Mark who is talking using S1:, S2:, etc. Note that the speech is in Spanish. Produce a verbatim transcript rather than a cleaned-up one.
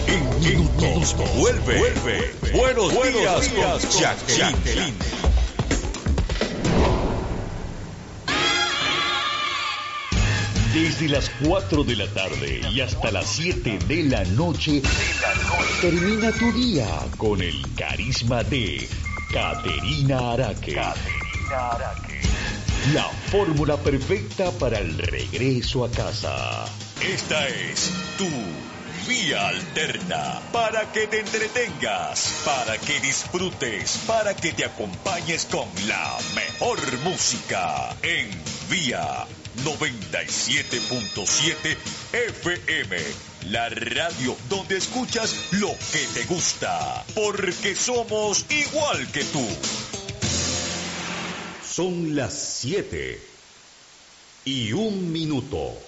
S1: En minutos vuelve, vuelve. Buenos, Buenos días, días con Jacqueline.
S2: Desde las cuatro de la tarde y hasta las siete de la noche, termina tu día con el carisma de Caterina Araque. Caterina Araque. La fórmula perfecta para el regreso a casa.
S1: Esta es tu Vía Alterna, para que te entretengas, para que disfrutes, para que te acompañes con la mejor música en Vía noventa y siete punto siete F M, la radio donde escuchas lo que te gusta, porque somos igual que tú.
S2: Son las siete y un minuto.